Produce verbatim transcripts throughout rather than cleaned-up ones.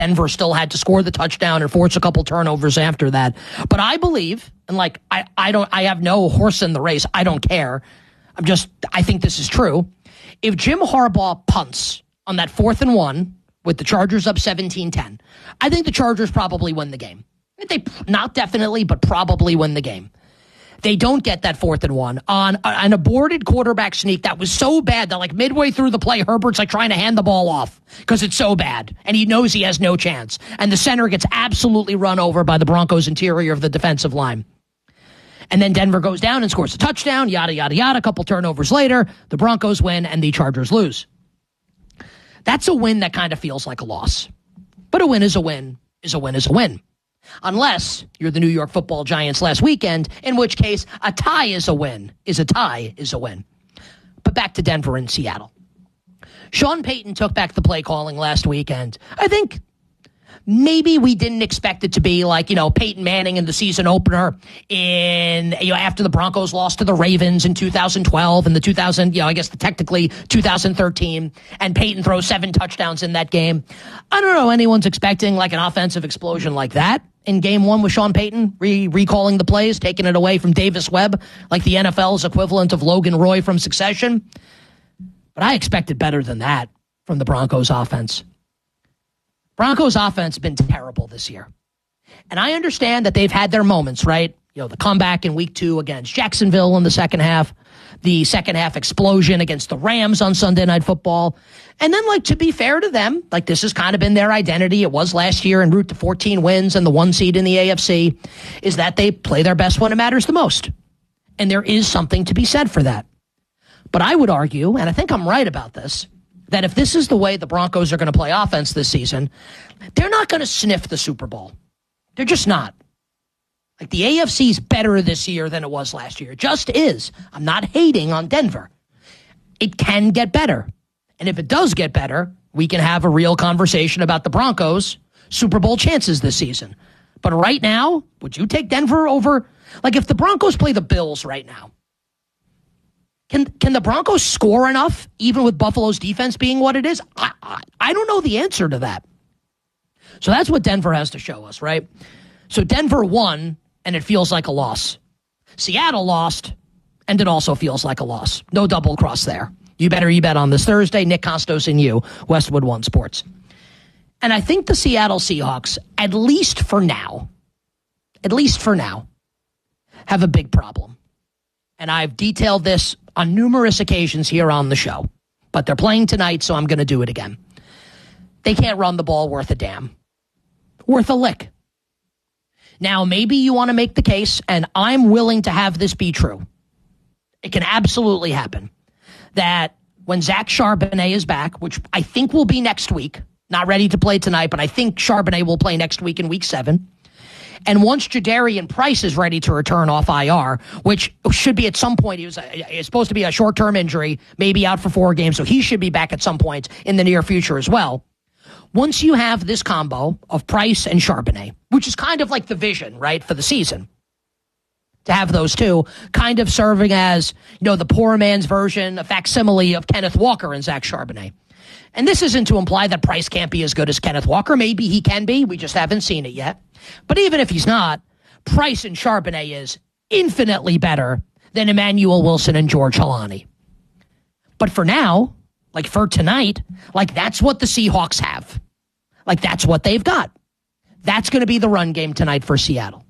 Denver still had to score the touchdown and force a couple turnovers after that. But I believe, and like, I, I don't, I have no horse in the race. I don't care. I'm just, I think this is true. If Jim Harbaugh punts on that fourth and one with the Chargers up seventeen ten, I think the Chargers probably win the game. They not definitely, but probably win the game. They don't get that fourth and one on an aborted quarterback sneak that was so bad that like midway through the play, Herbert's like trying to hand the ball off because it's so bad. And he knows he has no chance. And the center gets absolutely run over by the Broncos interior of the defensive line. And then Denver goes down and scores a touchdown, yada, yada, yada. A couple turnovers later, the Broncos win and the Chargers lose. That's a win that kind of feels like a loss. But a win is a win, is a win is a win. Unless you're the New York Football Giants last weekend, in which case a tie is a win, is a tie is a win. But back to Denver and Seattle. Sean Payton took back the play calling last weekend. I think maybe we didn't expect it to be like, you know, Peyton Manning in the season opener in, you know, after the Broncos lost to the Ravens in two thousand twelve and the two thousand, you know, I guess the technically two thousand thirteen, and Peyton throws seven touchdowns in that game. I don't know anyone's expecting like an offensive explosion like that in game one with Sean Payton, re- recalling the plays, taking it away from Davis Webb, like the N F L's equivalent of Logan Roy from Succession. But I expected better than that from the Broncos offense. Broncos offense has been terrible this year. And I understand that they've had their moments, right? You know, the comeback in week two against Jacksonville in the second half, the second half explosion against the Rams on Sunday Night Football. And then, like, to be fair to them, like, this has kind of been their identity. It was last year en route to fourteen wins and the one seed in the A F C, is that they play their best when it matters the most. And there is something to be said for that. But I would argue, and I think I'm right about this, that if this is the way the Broncos are going to play offense this season, they're not going to sniff the Super Bowl. They're just not. Like, the A F C is better this year than it was last year. It just is. I'm not hating on Denver. It can get better. And if it does get better, we can have a real conversation about the Broncos' Super Bowl chances this season. But right now, would you take Denver over? Like, if the Broncos play the Bills right now, Can can the Broncos score enough, even with Buffalo's defense being what it is? I, I, I don't know the answer to that. So that's what Denver has to show us, right? So Denver won, and it feels like a loss. Seattle lost, and it also feels like a loss. No double cross there. You better you bet on this Thursday. Nick Costos and you, Westwood One Sports. And I think the Seattle Seahawks, at least for now, at least for now, have a big problem. And I've detailed this on numerous occasions here on the show. But they're playing tonight, so I'm going to do it again. They can't run the ball worth a damn. Worth a lick. Now, maybe you want to make the case, and I'm willing to have this be true. It can absolutely happen. That when Zach Charbonnet is back, which I think will be next week, not ready to play tonight, but I think Charbonnet will play next week in week seven. And once Jadarian Price is ready to return off I R, which should be at some point, he was it's supposed to be a short-term injury, maybe out for four games, so he should be back at some point in the near future as well. Once you have this combo of Price and Charbonnet, which is kind of like the vision, right, for the season, to have those two kind of serving as, you know, the poor man's version, a facsimile of Kenneth Walker and Zach Charbonnet. And this isn't to imply that Price can't be as good as Kenneth Walker. Maybe he can be. We just haven't seen it yet. But even if he's not, Price and Charbonnet is infinitely better than Emmanuel Wilson and George Halani. But for now, like for tonight, like that's what the Seahawks have. Like that's what they've got. That's going to be the run game tonight for Seattle.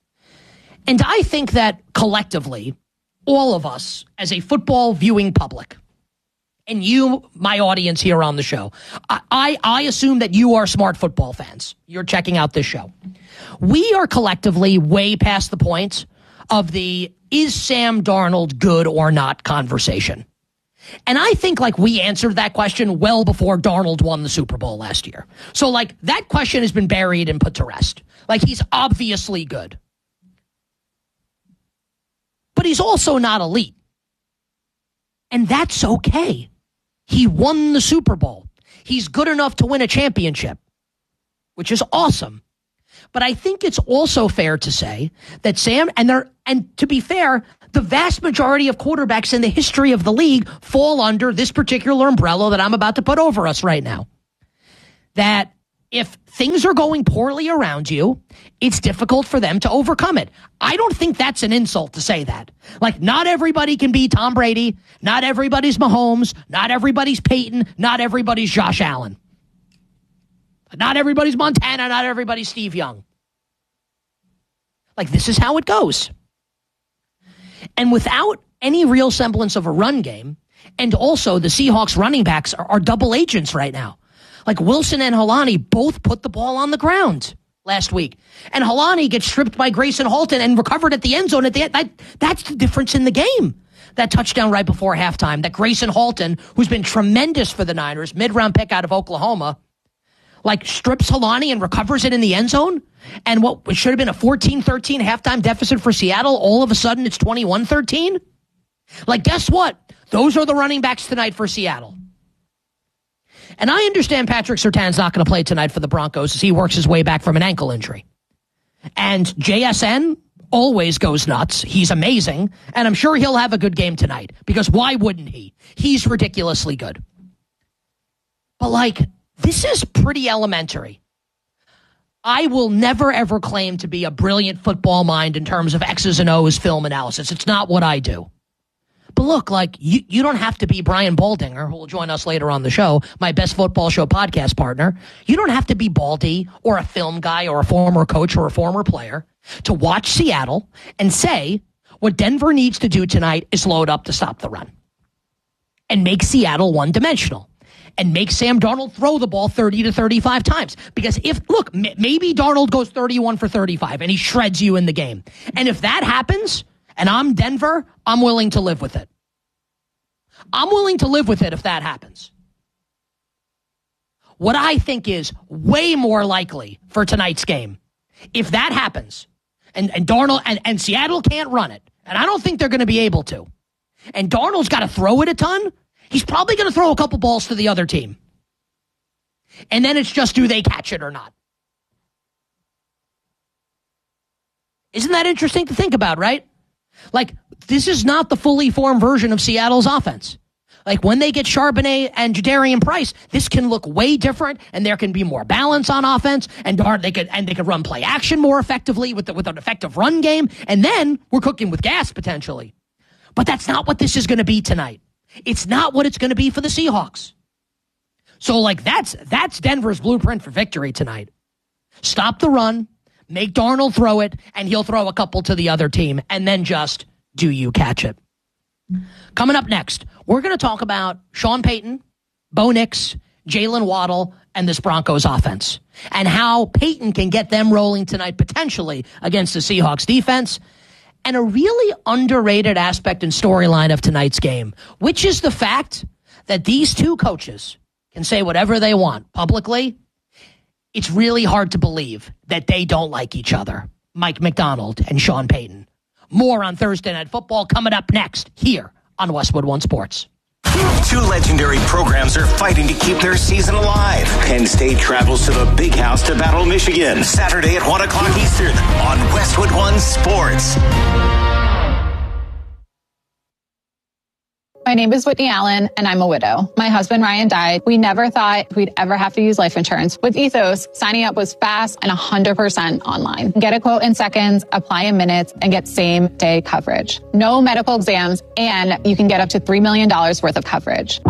And I think that collectively, all of us as a football viewing public, and you, my audience here on the show, I, I, I assume that you are smart football fans. You're checking out this show. We are collectively way past the point of the is Sam Darnold good or not conversation. And I think like we answered that question well before Darnold won the Super Bowl last year. So like that question has been buried and put to rest. Like he's obviously good. But he's also not elite. And that's okay. He won the Super Bowl. He's good enough to win a championship, which is awesome. But I think it's also fair to say that Sam, and there, and to be fair, the vast majority of quarterbacks in the history of the league fall under this particular umbrella that I'm about to put over us right now. That if things are going poorly around you, it's difficult for them to overcome it. I don't think that's an insult to say that. Like, not everybody can be Tom Brady. Not everybody's Mahomes. Not everybody's Peyton. Not everybody's Josh Allen. Not everybody's Montana. Not everybody's Steve Young. Like, this is how it goes. And without any real semblance of a run game, and also the Seahawks running backs are, are double agents right now. Like, Wilson and Helani both put the ball on the ground last week. And Helani gets stripped by Grayson Halton and recovered at the end zone. At the end. That, that's the difference in the game. That touchdown right before halftime, that Grayson Halton, who's been tremendous for the Niners, mid-round pick out of Oklahoma, like, strips Helani and recovers it in the end zone. And what it should have been a fourteen thirteen halftime deficit for Seattle, all of a sudden it's twenty-one thirteen. Like, guess what? Those are the running backs tonight for Seattle. And I understand Patrick Surtain's not going to play tonight for the Broncos as he works his way back from an ankle injury. And J S N always goes nuts. He's amazing. And I'm sure he'll have a good game tonight, because why wouldn't he? He's ridiculously good. But, like, this is pretty elementary. I will never, ever claim to be a brilliant football mind in terms of X's and O's film analysis. It's not what I do. But look, like, you, you don't have to be Brian Baldinger, who will join us later on the show, my Best Football Show podcast partner. You don't have to be Baldy or a film guy or a former coach or a former player to watch Seattle and say what Denver needs to do tonight is load up to stop the run and make Seattle one-dimensional and make Sam Darnold throw the ball thirty to thirty-five times. Because if, look, m- maybe Darnold goes thirty-one for thirty-five and he shreds you in the game. And if that happens, and I'm Denver, I'm willing to live with it. I'm willing to live with it if that happens. What I think is way more likely for tonight's game, if that happens, and, and Darnold and, and Seattle can't run it, and I don't think they're going to be able to, and Darnold's got to throw it a ton, he's probably going to throw a couple balls to the other team. And then it's just, do they catch it or not? Isn't that interesting to think about, right? Like, this is not the fully formed version of Seattle's offense. Like, when they get Charbonnet and Jadarian Price, this can look way different, and there can be more balance on offense, and they could and they could run play action more effectively with the, with an effective run game, and then we're cooking with gas potentially. But that's not what this is going to be tonight. It's not what it's going to be for the Seahawks. So, like, that's that's Denver's blueprint for victory tonight. Stop the run, make Darnold throw it, and he'll throw a couple to the other team, and then just, do you catch it? Coming up next, we're going to talk about Sean Payton, Bo Nix, Jalen Waddle, and this Broncos offense, and how Payton can get them rolling tonight potentially against the Seahawks defense, and a really underrated aspect and storyline of tonight's game, which is the fact that these two coaches can say whatever they want publicly. It's really hard to believe that they don't like each other, Mike Macdonald and Sean Payton. More on Thursday Night Football coming up next here on Westwood One Sports. Two legendary programs are fighting to keep their season alive. Penn State travels to the Big House to battle Michigan Saturday at one o'clock Eastern on Westwood One Sports. My name is Whitney Allen, and I'm a widow. My husband, Ryan, died. We never thought we'd ever have to use life insurance. With Ethos, signing up was fast and one hundred percent online. Get a quote in seconds, apply in minutes, and get same-day coverage. No medical exams, and you can get up to three million dollars worth of coverage.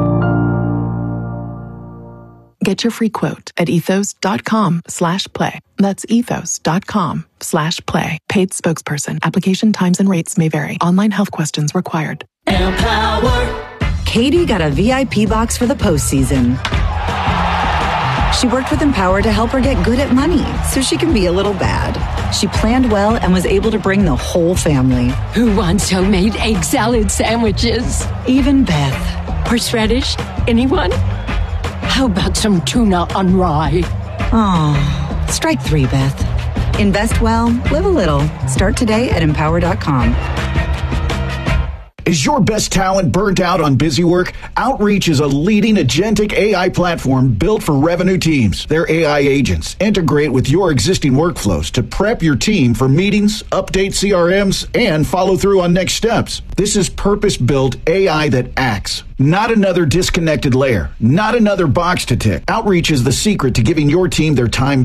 Get your free quote at ethos.com slash play. That's ethos.com slash play. Paid spokesperson. Application times and rates may vary. Online health questions required. Empower. Katie got a V I P box for the postseason. She worked with Empower to help her get good at money so she can be a little bad. She planned well and was able to bring the whole family. Who wants homemade egg salad sandwiches? Even Beth. Horseradish? Anyone? How about some tuna on rye? Oh, strike three, Beth. Invest well, live a little. Start today at empower dot com. Is your best talent burnt out on busy work? Outreach is a leading agentic A I platform built for revenue teams. Their A I agents integrate with your existing workflows to prep your team for meetings, update C R Ms, and follow through on next steps. This is purpose-built A I that acts. Not another disconnected layer. Not another box to tick. Outreach is the secret to giving your team their time